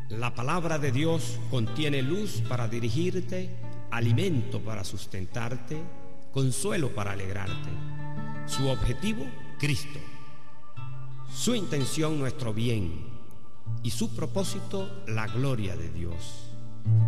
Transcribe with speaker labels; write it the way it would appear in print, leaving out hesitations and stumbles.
Speaker 1: La palabra de Dios contiene luz para dirigirte, alimento para sustentarte, consuelo para alegrarte. Su objetivo, Cristo. Su intención, nuestro bien. Y su propósito, la gloria de Dios.